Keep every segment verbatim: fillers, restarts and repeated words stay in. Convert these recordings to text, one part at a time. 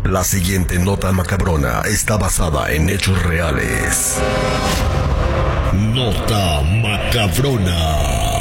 La siguiente nota macabrona está basada en hechos reales. Nota macabrona.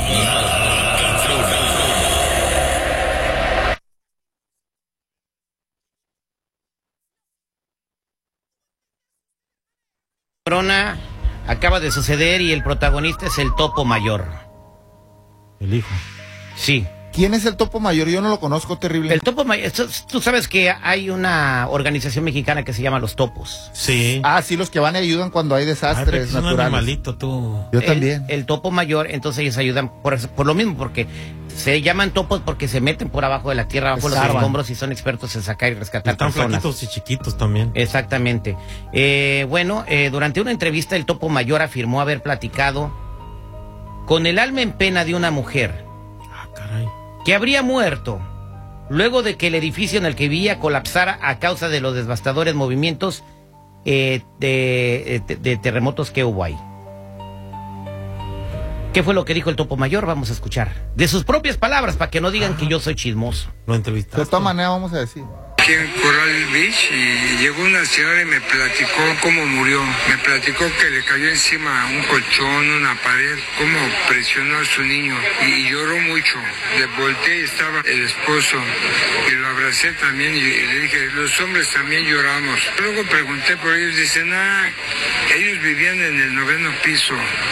Macabrona acaba de suceder y el protagonista es el Topo Mayor. El hijo. Sí. ¿Quién es el Topo Mayor? Yo no lo conozco, terrible. El Topo Mayor, tú sabes que hay una organización mexicana que se llama Los Topos. Sí. Ah, sí, los que van y ayudan cuando hay desastres Ay, es un naturales. animalito, tú. Yo el, también. El Topo Mayor, entonces ellos ayudan por, eso, por lo mismo, porque se llaman topos porque se meten por abajo de la tierra, abajo de los escombros y son expertos en sacar y rescatar Están personas. flaquitos y chiquitos también. Exactamente. Eh, bueno, eh, durante una entrevista el Topo Mayor afirmó haber platicado con el alma en pena de una mujer. Ah, caray. Que habría muerto luego de que el edificio en el que vivía colapsara a causa de los devastadores movimientos eh, de, de, de terremotos que hubo ahí. ¿Qué fue lo que dijo el Topo Mayor? Vamos a escuchar. De sus propias palabras, para que no digan ah, que yo soy chismoso. Lo entrevistaste. De todas maneras, vamos a decir. Aquí en Coral Beach y llegó una señora y me platicó cómo murió. Me platicó que le cayó encima un colchón, una pared, cómo presionó a su niño y lloró mucho. Le volteé y estaba el esposo y lo abracé también y le dije, los hombres también lloramos. Luego pregunté por ellos, dicen, ah, ellos vivían en el noveno piso.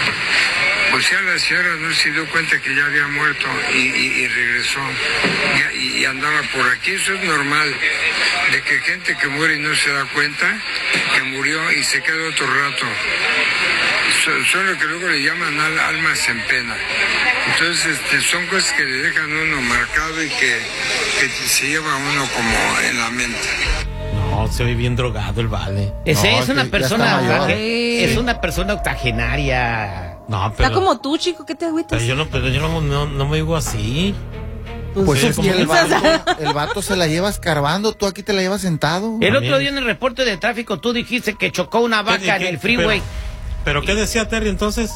O sea, la señora no se dio cuenta que ya había muerto y, y, y regresó y, y andaba por aquí. Eso es normal, de que gente que muere y no se da cuenta que murió y se queda otro rato. Son, son lo que luego le llaman al, almas en pena. Entonces este, son cosas que le dejan a uno marcado y que, que se lleva a uno como en la mente. No, se ve bien drogado el vale. Ese no, es una ya persona, está es sí. una persona octogenaria. No, pero... Está como tú, chico, ¿qué te agüitas? Pero yo no, pero yo no, no, no me digo así. Pues, Pues es sí, que el piensas. vato, el vato se la lleva escarbando, tú aquí te la llevas sentado. El También. otro día en el reporte de tráfico tú dijiste que chocó una vaca ¿Qué- en qué- el freeway. Pero, ¿pero qué decía Terry entonces?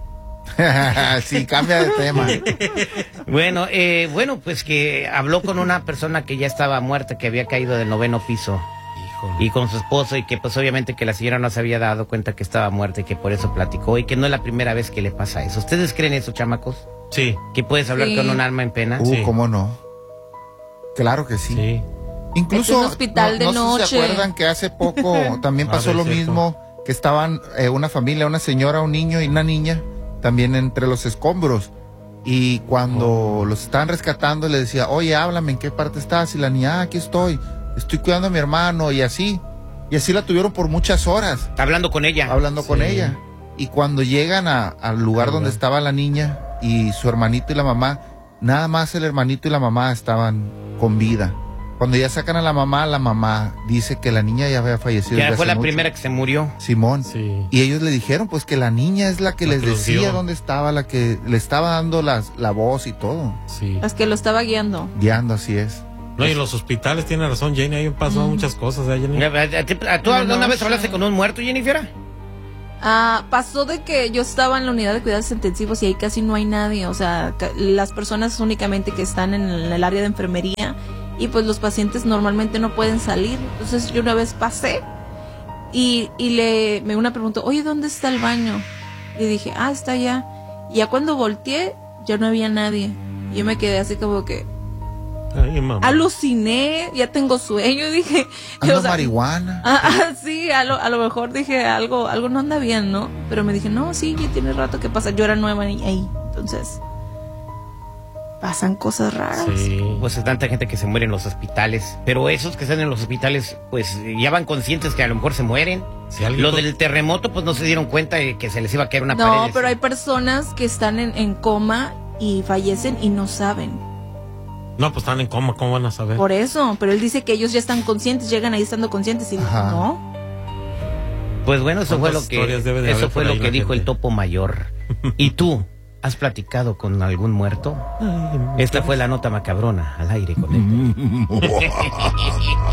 Sí, cambia de tema. Bueno, eh, bueno, pues que habló con una persona que ya estaba muerta, que había caído del noveno piso. Híjole. Y con su esposo, y que pues obviamente que la señora no se había dado cuenta que estaba muerta y que por eso platicó, y que no es la primera vez que le pasa eso. ¿Ustedes creen eso, chamacos? Sí, ¿Que puedes hablar Sí. con un alma en pena? Uh, Sí. ¿cómo no? Claro que sí. sí. Incluso, Es un hospital de no, no sé si se noche. acuerdan que hace poco también Ah, pasó de lo cierto. mismo, que estaban eh, una familia, una señora, un niño y una niña, también entre los escombros. Y cuando Oh. los estaban rescatando, le decía, oye, háblame, ¿en qué parte estás? Y la niña, ah, aquí estoy, estoy cuidando a mi hermano, y así. Y así la tuvieron por muchas horas, Está hablando con ella. hablando con Sí. ella. Y cuando llegan a- al lugar Al donde lugar. estaba la niña y su hermanito y la mamá, nada más el hermanito y la mamá estaban con vida. Cuando ya sacan a la mamá, la mamá dice que la niña ya había fallecido. Ya desde fue hace la mucho. primera que se murió. Simón. Sí. Y ellos le dijeron pues que la niña es la que La les que los decía dio. dónde estaba, la que le estaba dando las, la voz y todo. Sí. Las que lo estaba guiando. Guiando, así es. No, y los hospitales, tiene razón, Jenny, ahí pasó Mm. muchas cosas, ¿eh, Jenny? ¿A- a- a ti- a- ¿Tú No, alguna no, vez sí. hablaste con un muerto, Jennifer? Ah, pasó de que yo estaba en la unidad de cuidados intensivos y ahí casi no hay nadie, o sea, ca- las personas únicamente que están en el área de enfermería y pues los pacientes normalmente no pueden salir. Entonces yo una vez pasé y, y le me una preguntó, oye, ¿dónde está el baño? Y dije, ah, está allá. Y ya cuando volteé, ya no había nadie. Y yo me quedé así como que Ay, mamá. aluciné, ya tengo sueño, y dije, Anda o sea, marihuana. Ah, ah, sí, a lo, a lo mejor dije algo, algo no anda bien, ¿no? Pero me dije, no, sí, ya tiene rato que pasa. Yo era nueva ahí, entonces pasan cosas raras. Sí. Pues hay tanta gente que se muere en los hospitales. Pero esos que están en los hospitales, pues ya van conscientes que a lo mejor se mueren. Si alguien Lo con- del terremoto, pues no se dieron cuenta de que se les iba a caer una pared. No, pero hay personas que están en, en coma y fallecen y no saben. No, pues están en coma, ¿cómo van a saber? Por eso, pero él dice que ellos ya están conscientes, llegan ahí estando conscientes y Ajá. no. Pues bueno, eso fue lo ¿Cuántas historias debe que de eso haber fue por lo ahí que la dijo gente? el Topo Mayor. ¿Y tú has platicado con algún muerto? Esta fue la nota macabrona al aire con él.